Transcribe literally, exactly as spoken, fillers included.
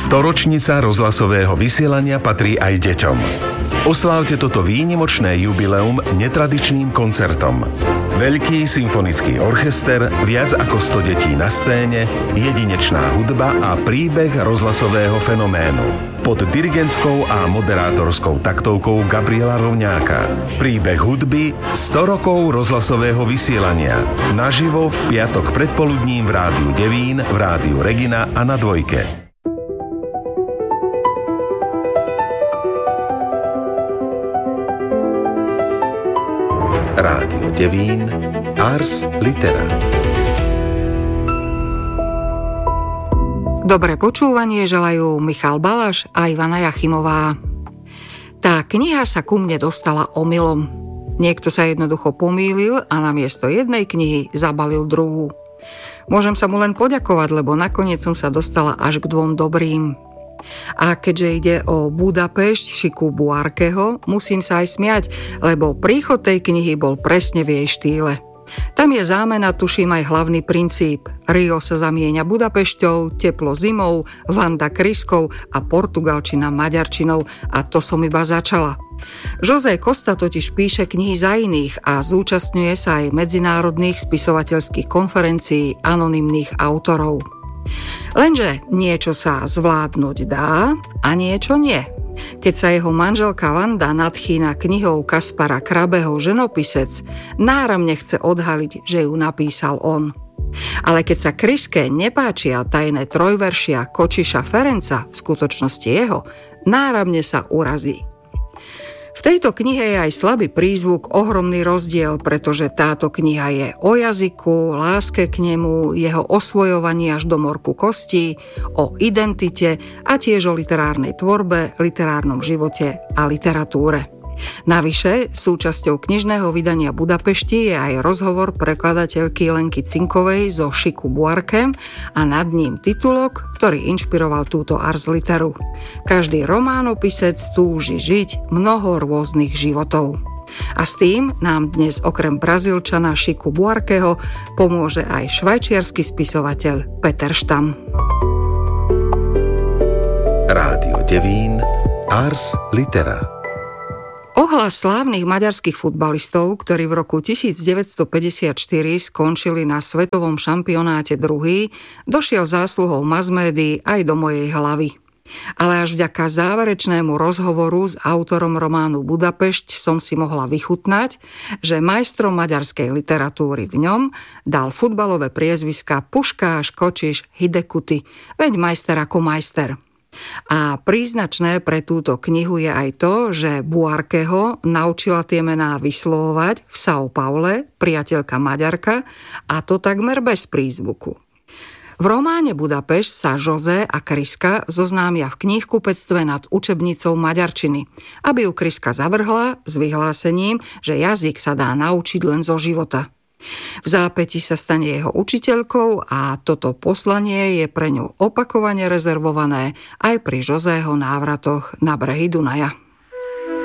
Storočnica rozhlasového vysielania patrí aj deťom. Oslávte toto výnimočné jubileum netradičným koncertom. Veľký symfonický orchester, viac ako sto detí na scéne, jedinečná hudba a príbeh rozhlasového fenoménu. Pod dirigentskou a moderátorskou taktovkou Gabriela Rovňáka. Príbeh hudby sto rokov rozhlasového vysielania. Naživo v piatok predpoludním v Rádiu Devín, v Rádiu Regina a na Dvojke. Rádio Devín, Ars Litera. Dobré počúvanie želajú Michal Balaš a Ivana Jachimová. Tá kniha sa ku mne dostala omylom. Niekto sa jednoducho pomýlil a namiesto jednej knihy zabalil druhú. Môžem sa mu len poďakovať, lebo nakoniec som sa dostala až k dvom dobrým. A keďže ide o Budapešť Chicu Buarqueho, musím sa aj smiať, lebo príchod tej knihy bol presne v jej štýle. Tam je zámena, tuším aj hlavný princíp. Rio sa zamieňa Budapešťou, teplo zimou, Vanda Kriskou a portugalčina maďarčinou a to som iba začala. José Costa totiž píše knihy za iných a zúčastňuje sa aj medzinárodných spisovateľských konferencií anonymných autorov. Lenže niečo sa zvládnuť dá a niečo nie. Keď sa jeho manželka Vanda nadchýna knihou Kaspara Krabeho Ženopisec, náramne chce odhaliť, že ju napísal on. Ale keď sa Kriske nepáčia tajné trojveršia Kočiša Ferenca, v skutočnosti jeho, náramne sa urazí. V tejto knihe je aj slabý prízvuk, ohromný rozdiel, pretože táto kniha je o jazyku, láske k nemu, jeho osvojovaní až do morku kostí, o identite a tiež o literárnej tvorbe, literárnom živote a literatúre. Navyše, súčasťou knižného vydania Budapešti je aj rozhovor prekladateľky Lenky Cinkovej zo Chicu Buarquem a nad ním titulok, ktorý inšpiroval túto ars literu. Každý románopisec túži žiť mnoho rôznych životov. A s tým nám dnes okrem Brazílčana Chicu Buarqueho pomôže aj švajčiarsky spisovateľ Peter Štam. Rádio Devín, Ars Litera. Ohlas slávnych maďarských futbalistov, ktorí v roku devätnásťstopäťdesiatštyri skončili na svetovom šampionáte druhý, došiel zásluhou masmédií aj do mojej hlavy. Ale až vďaka záverečnému rozhovoru s autorom románu Budapešť som si mohla vychutnať, že majstrom maďarskej literatúry v ňom dal futbalové priezviská Puškáš, Kočiš, Hidekuti, veď majster ako majster. A príznačné pre túto knihu je aj to, že Buarqueho naučila tie mená vyslovovať v São Paule priateľka Maďarka, a to takmer bez prízvuku. V románe Budapešť sa José a Kriska zoznámia v knihkupectve nad učebnicou maďarčiny, aby ju Kriska zavrhla s vyhlásením, že jazyk sa dá naučiť len zo života. V zápäti sa stane jeho učiteľkou a toto poslanie je pre ňu opakovane rezervované aj pri Josého návratoch na brehy Dunaja.